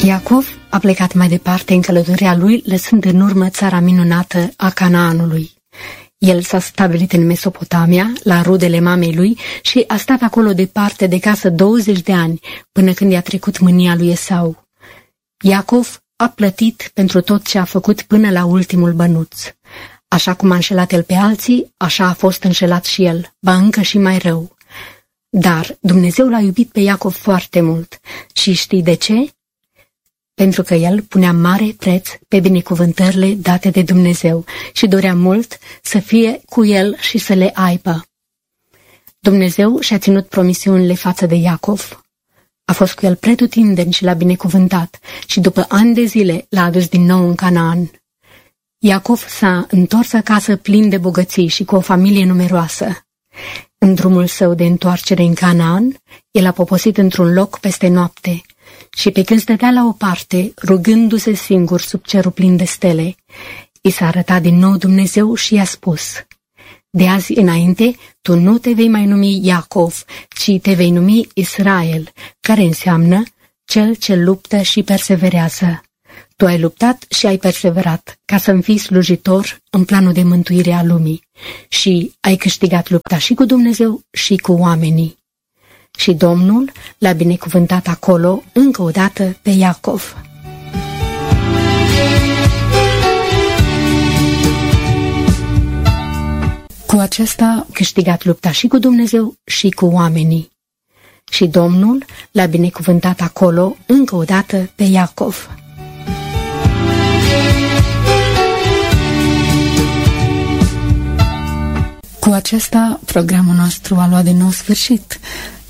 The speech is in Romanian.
Iacov a plecat mai departe în călătoria lui, lăsând în urmă țara minunată a Canaanului. El s-a stabilit în Mesopotamia, la rudele mamei lui, și a stat acolo departe de casă 20 de ani, până când i-a trecut mânia lui Esau. Iacov a plătit pentru tot ce a făcut până la ultimul bănuț. Așa cum a înșelat el pe alții, așa a fost înșelat și el, ba încă și mai rău. Dar Dumnezeu l-a iubit pe Iacov foarte mult. Și știi de ce? Pentru că el punea mare preț pe binecuvântările date de Dumnezeu și dorea mult să fie cu el și să le aibă. Dumnezeu și-a ținut promisiunile față de Iacov. A fost cu el pretutindeni și l-a binecuvântat și după ani de zile l-a adus din nou în Canaan. Iacov s-a întors acasă plin de bogății și cu o familie numeroasă. În drumul său de întoarcere în Canaan, el a poposit într-un loc peste noapte și pe când stătea la o parte, rugându-se singur sub cerul plin de stele, i s-a arătat din nou Dumnezeu și i-a spus: de azi înainte, tu nu te vei mai numi Iacov, ci te vei numi Israel, care înseamnă cel ce luptă și perseverează. Tu ai luptat și ai perseverat ca să-mi fii slujitor în planul de mântuire a lumii și ai câștigat lupta și cu Dumnezeu și cu oamenii. Și Domnul l-a binecuvântat acolo încă o dată pe Iacov. Cu aceasta a câștigat lupta și cu Dumnezeu și cu oamenii. Și Domnul l-a binecuvântat acolo încă o dată pe Iacov. Cu aceasta, programul nostru a luat de nou sfârșit.